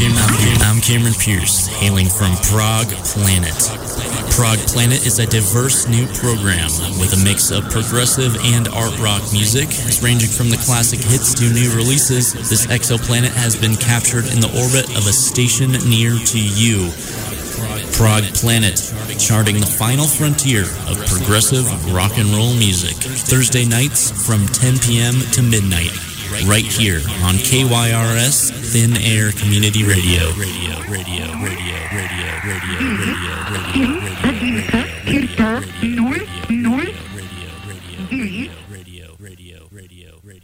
I'm Cameron Pierce, hailing from Prog Planet. Prog Planet is a diverse new program with a mix of progressive and art rock music. Ranging from the classic hits to new releases, this exoplanet has been captured in the orbit of a station near to you. Prog Planet, charting the final frontier of progressive rock and roll music. Thursday nights from 10 p.m. to midnight, right here on KYRS Thin Air Community Radio. Radio.